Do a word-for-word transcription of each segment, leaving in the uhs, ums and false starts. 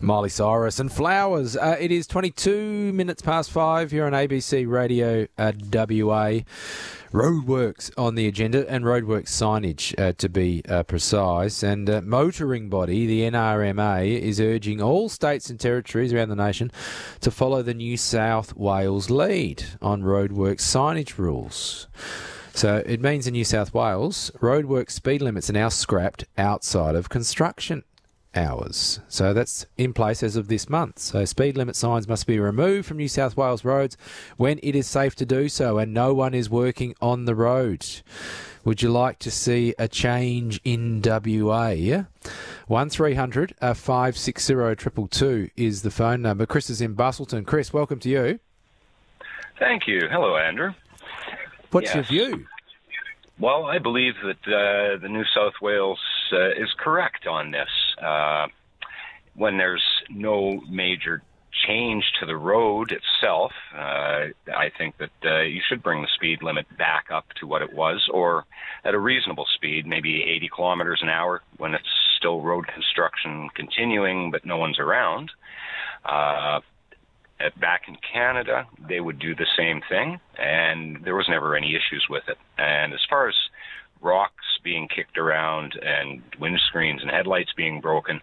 Miley Cyrus and Flowers. Uh, it is twenty-two minutes past five here on A B C Radio uh, W A. Roadworks on the agenda, and roadworks signage uh, to be uh, precise. And uh, motoring body, the N R M A, is urging all states and territories around the nation to follow the New South Wales lead on roadworks signage rules. So it means in New South Wales, roadworks speed limits are now scrapped outside of construction hours. So that's in place as of this month. So speed limit signs must be removed from New South Wales roads when it is safe to do so and no one is working on the road. Would you like to see a change in W A? one three hundred five six zero two two two is the phone number. Chris is in Bustleton. Chris, welcome to you. Thank you. Hello, Andrew. What's yes. your view? Well, I believe that uh, the New South Wales uh, is correct on this. Uh, when there's no major change to the road itself, uh, I think that uh, you should bring the speed limit back up to what it was, or at a reasonable speed, maybe eighty kilometers an hour when it's still road construction continuing, but no one's around. Uh, At, back in Canada, they would do the same thing, and there was never any issues with it. And as far as rocks being kicked around and windscreens and headlights being broken,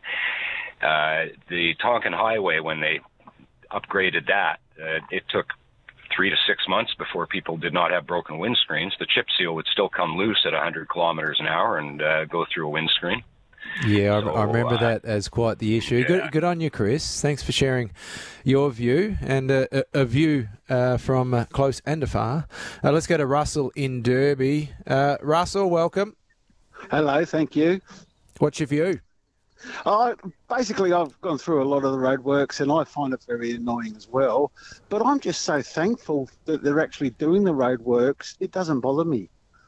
uh, the Tonkin Highway, when they upgraded that, uh, it took three to six months before people did not have broken windscreens. The chip seal would still come loose at one hundred kilometers an hour and uh, go through a windscreen. Yeah, so, I, I remember uh, that as quite the issue. yeah. Good, good on you, Chris. Thanks for sharing your view and uh, a, a view uh, from uh, close and afar. Uh, let's go to Russell in Derby. Uh, Russell, welcome. Hello, thank you. What's your view? Uh, basically, I've gone through a lot of the roadworks and I find it very annoying as well. But I'm just so thankful that they're actually doing the roadworks. It doesn't bother me.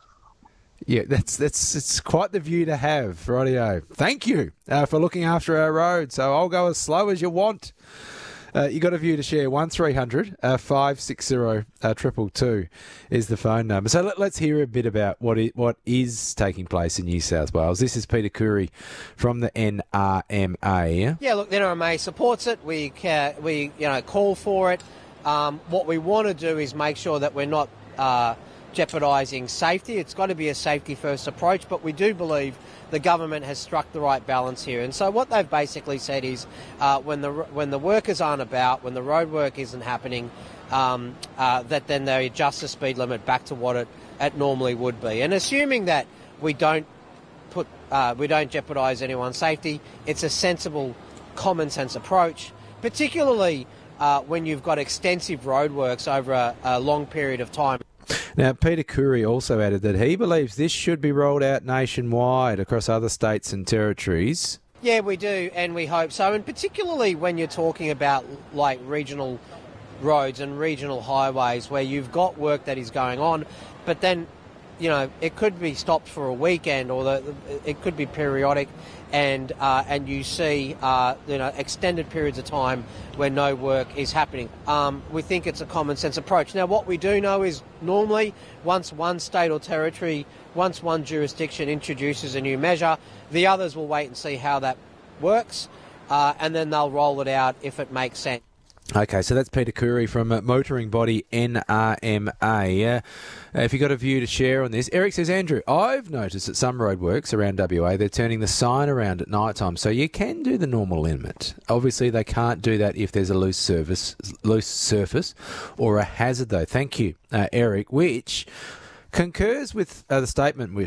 Yeah, that's that's it's quite the view to have, rightio. Thank you uh, for looking after our road. So I'll go as slow as you want. Uh, you got a view to share. One three hundred five six zero triple two is the phone number. So let, let's hear a bit about what is, what is taking place in New South Wales. This is Peter Curry from the N R M A. Yeah, look, the N R M A supports it. We ca- we you know call for it. Um, what we want to do is make sure that we're not Uh, jeopardising safety. It's got to be a safety-first approach, but we do believe the government has struck the right balance here. And so what they've basically said is uh, when the when the workers aren't about, when the road work isn't happening, um, uh, that then they adjust the speed limit back to what it, it normally would be. And assuming that we don't put uh, we don't jeopardise anyone's safety, it's a sensible, common-sense approach, particularly uh, when you've got extensive roadworks over a, a long period of time. Now, Peter Curry also added that he believes this should be rolled out nationwide across other states and territories. Yeah, we do, and we hope so. And particularly when you're talking about like regional roads and regional highways where you've got work that is going on, but then, you know, it could be stopped for a weekend or the, it could be periodic, and uh, and you see, uh, you know, extended periods of time where no work is happening. Um, we think it's a common sense approach. Now, what we do know is normally once one state or territory, once one jurisdiction introduces a new measure, the others will wait and see how that works, uh, and then they'll roll it out if it makes sense. Okay, so that's Peter Curry from uh, motoring body N R M A. Uh, if you've got a view to share on this, Eric says, Andrew, I've noticed that some roadworks around W A, they're turning the sign around at night time, so you can do the normal limit. Obviously, they can't do that if there's a loose surface, loose surface or a hazard, though. Thank you, uh, Eric, which concurs with uh, the statement we